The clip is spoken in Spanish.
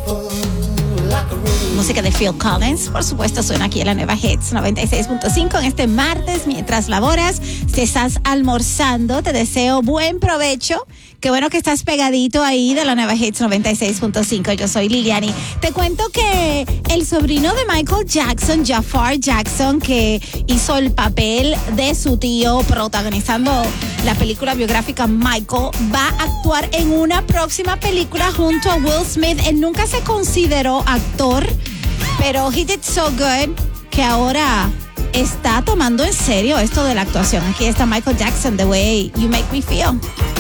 Música de Phil Collins, por supuesto, suena aquí en la Nueva Hits 96.5 en este martes mientras laboras. Si estás almorzando, te deseo buen provecho. Qué bueno que estás pegadito ahí de la Nueva Hits 96.5. Yo soy Liliani. Te cuento que el sobrino de Michael Jackson, Jafar Jackson, que hizo el papel de su tío protagonizando la película biográfica Michael, va a actuar en una próxima película junto a Will Smith. Él nunca se consideró actor, pero he did so good que ahora está tomando en serio esto de la actuación. Aquí está Michael Jackson, The Way You Make Me Feel.